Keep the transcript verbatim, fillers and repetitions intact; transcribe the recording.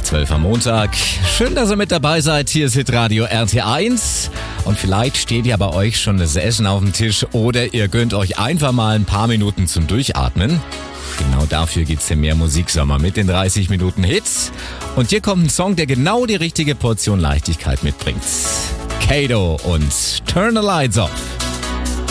zwölf am Montag. Schön, dass ihr mit dabei seid. Hier ist Hitradio R T eins. Und vielleicht steht ja bei euch schon das Essen auf dem Tisch oder ihr gönnt euch einfach mal ein paar Minuten zum Durchatmen. Genau dafür gibt's den Mehr Musiksommer mit den dreißig Minuten Hits. Und hier kommt ein Song, der genau die richtige Portion Leichtigkeit mitbringt. Kato und Turn the Lights Off.